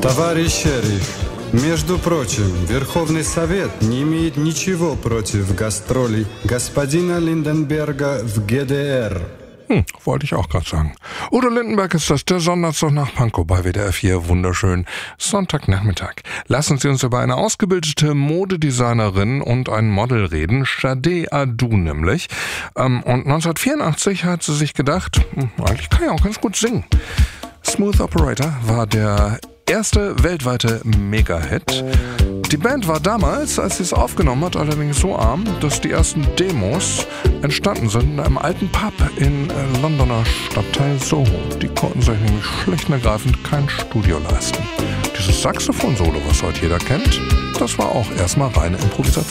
Товарищ шериф, между прочим, Верховный Совет не имеет ничего против гастролей господина Lindenberger в ГДР. Wollte ich auch gerade sagen. Udo Lindenberg ist das, der Sonderzug nach Pankow bei WDR 4. Wunderschön. Sonntagnachmittag. Lassen Sie uns über eine ausgebildete Modedesignerin und ein Model reden. Shadé Adu nämlich. Und 1984 hat sie sich gedacht, eigentlich kann ich auch ganz gut singen. Smooth Operator war der erste weltweite Mega-Hit. Die Band war damals, als sie es aufgenommen hat, allerdings so arm, dass die ersten Demos entstanden sind in einem alten Pub in Londoner Stadtteil Soho. Die konnten sich nämlich schlicht und ergreifend kein Studio leisten. Dieses Saxophon-Solo, was heute jeder kennt, das war auch erstmal reine Improvisation.